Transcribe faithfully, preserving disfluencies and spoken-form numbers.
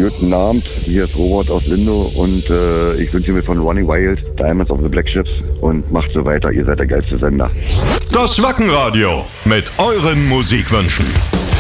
Guten Abend, hier ist Robert aus Lindow und äh, ich wünsche mir von Ronnie Wild Diamonds of the Black Ships und macht so weiter, ihr seid der geilste Sender. Das Wackenradio mit euren Musikwünschen.